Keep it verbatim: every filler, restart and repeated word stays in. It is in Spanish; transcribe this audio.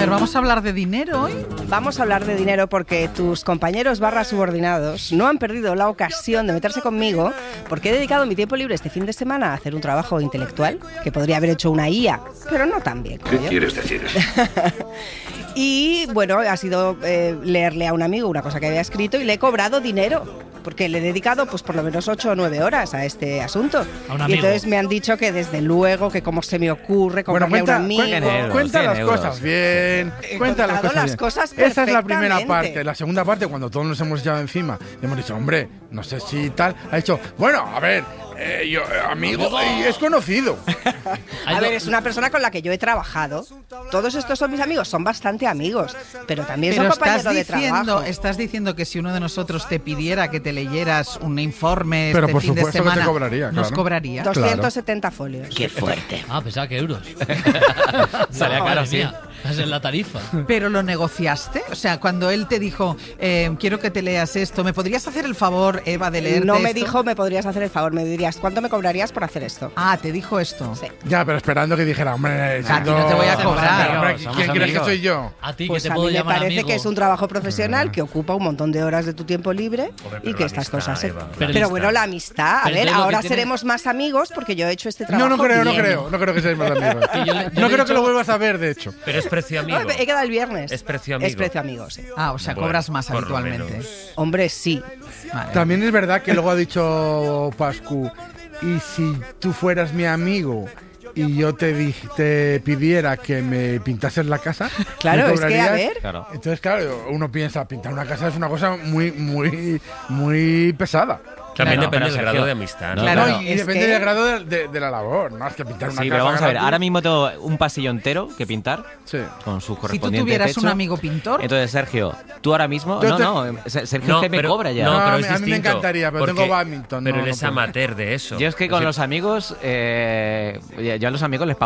ver, vamos a hablar de dinero hoy. Vamos a hablar de dinero porque tus compañeros barra subordinados no han perdido la ocasión de meterse conmigo porque he dedicado mi tiempo libre este fin de semana a hacer un trabajo intelectual que podría haber hecho una I A, pero no tan bien. ¿Qué quieres decir? Y bueno, ha sido eh, leerle a un amigo una cosa que había escrito y le he cobrado dinero. Porque le he dedicado pues por lo menos ocho o nueve horas a este asunto. A un y amigo. entonces me han dicho que desde luego, que cómo se me ocurre cobrarle Bueno, cuenta, a un amigo. cuenta, cuenta las euros. cosas bien. He Cuenta las contado cosas, las bien. cosas Esa es la primera perfectamente. parte. La segunda parte, cuando todos nos hemos echado encima, y hemos dicho, hombre, no sé si tal, ha dicho, bueno, a ver, eh, yo, eh, amigo, y es conocido. A ver, es una persona con la que yo he trabajado. Todos estos son mis amigos, son bastante amigos, pero también Pero son estás compañeros de diciendo, trabajo. estás diciendo que si uno de nosotros te pidiera que te leyeras un informe Pero este por fin de supuesto que te semana, cobraría, ¿nos claro. cobraría? doscientos setenta folios. Qué fuerte. Ah, pensaba que euros. Salía No, caro, madre sí. mía, estás en la tarifa. ¿Pero lo negociaste? O sea, cuando él te dijo, eh, quiero que te leas esto, ¿me podrías hacer el favor, Eva, de leerte No me esto? dijo, me podrías hacer el favor, me dirías, ¿cuánto me cobrarías por hacer esto? Ah, te dijo esto. Sí. Ya, pero esperando que dijera, hombre, A ti no te voy a somos cobrar. amigos, hombre, Somos ¿quién crees que amigos. soy yo? A ti, Pues que te a puedo mí me llamar parece amigo. que es un trabajo profesional que ocupa un montón de horas de tu tiempo libre Hombre, y pero que la estas amistad, cosas... se- Eva, Pero, la bueno, la amistad, a Pero ver, entonces lo ahora que tienes- seremos más amigos porque yo he hecho este No, trabajo no creo, no bien. creo, no creo que seáis más amigos. yo le- yo No le he creo que dicho- lo vuelvas a ver, de hecho. Pero es precio amigo. No, he quedado el viernes. Es precio amigo. Es precio amigo, sí. Ah, o sea, Bueno, cobras más por lo habitualmente. menos. Hombre, sí. Vale. También es verdad que luego ha dicho Pascu, y si tú fueras mi amigo y yo te, di- te pidiera que me pintases la casa, Claro, ¿me es que, a cobrarías? ver... Claro. Entonces, claro, uno piensa, pintar una casa es una cosa muy, muy, muy pesada. También Claro, depende pero del grado Sergio, de amistad. no, Claro, No, y, y es depende que- del grado de, de- de la labor, ¿no? Es que pintar una Sí, casa pero vamos a ver, gratis- ahora mismo tengo un pasillo entero que pintar Sí. con su Si tú correspondiente tuvieras techo. un amigo pintor, Entonces, Sergio, tú ahora mismo... Yo no, te- no, Sergio No, es que me pero- cobra ya. No, No, pero a es mí- a mí me distinto, encantaría, pero porque- tengo badminton, Pero no, él no es puedo. amateur de eso. Yo es que con Pues los amigos, eh, yo a los amigos les